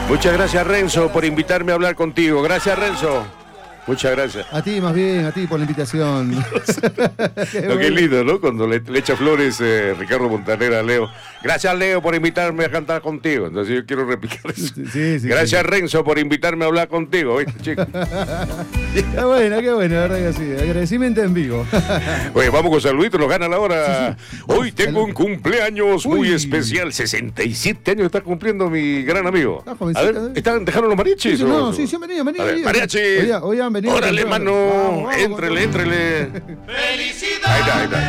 Muchas gracias, Renzo, por invitarme a hablar contigo. Gracias, Renzo. Muchas gracias. A ti, más bien, a ti por la invitación. Qué lindo, ¿no? Cuando le echa flores Ricardo Montaner a Leo. Gracias, Leo, por invitarme a cantar contigo. Entonces yo quiero replicar eso. Sí, gracias, Renzo, por invitarme a hablar contigo. ¿Viste, chico? Qué bueno, la verdad que sí. Agradecimiento en vivo. Oye, vamos con saluditos, nos gana la hora. Sí. Hoy tengo un cumpleaños muy especial. 67 años está cumpliendo mi gran amigo. A ver, ¿dejaron los mariachis? Sí, no, sí, han venido. Mariachi. Hoy han venido. Órale, mano. Éntrele. Felicidades. Ahí está.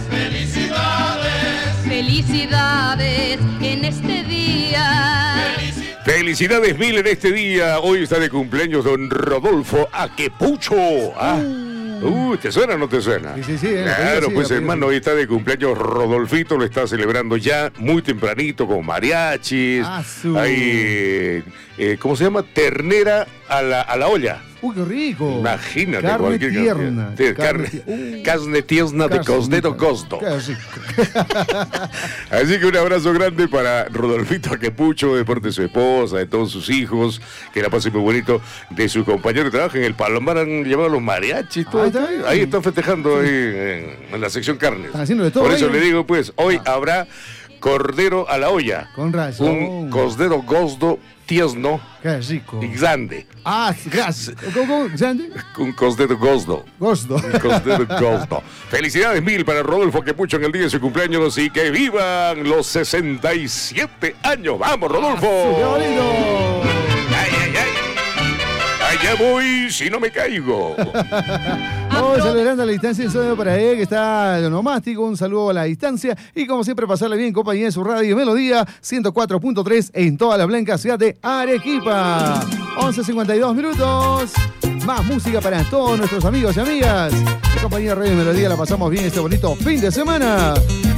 Felicidades en este día. Felicidades mil en este día. Hoy está de cumpleaños don Rodolfo Aquepucho. ¿Te suena o no te suena? Sí. Claro, pues hermano, hoy está de cumpleaños Rodolfito, lo está celebrando ya muy tempranito con mariachis. Hay, ¿cómo se llama? Ternera a la olla. ¡Uy, qué rico! Imagínate. Carne tierna. Carne tierna de Cosdero Costo. Así que un abrazo grande para Rodolfito Aquepucho, de parte de su esposa, de todos sus hijos, que la pase muy bonito, de su compañero que trabaja en el Palomar, han llevado los mariachis, todo. Ahí están festejando en la sección carnes. Están haciendo de todo. Por eso le digo, pues, hoy habrá cordero a la olla. Con razón. Un Cosdero Gosdo tiesno. Qué rico. Y grande. Gracias. ¿Cómo? ¿Grande? Un Cosdero Gosdo. Un Cosdero Gosdo. Felicidades mil para Rodolfo Aquepucho en el día de su cumpleaños y que vivan los 67 años. ¡Vamos, Rodolfo! ¡Qué bonito! Allá voy si no me caigo. Vamos celebrando a la distancia, un saludo para él que está de nomástico, un saludo a la distancia y como siempre pasarle bien en compañía de su radio Melodía 104.3 en toda la blanca ciudad de Arequipa. 11:52 minutos. Más música para todos nuestros amigos y amigas. En compañía de Radio Melodía la pasamos bien este bonito fin de semana.